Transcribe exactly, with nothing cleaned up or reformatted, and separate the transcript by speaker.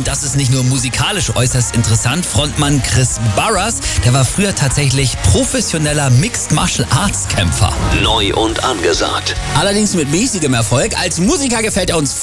Speaker 1: das ist nicht nur musikalisch äußerst interessant. Frontmann Chris Barras, der war früher tatsächlich professioneller Mixed Martial Arts Kämpfer.
Speaker 2: Neu und angesagt.
Speaker 1: Allerdings mit mäßigem Erfolg. Als Musiker gefällt er uns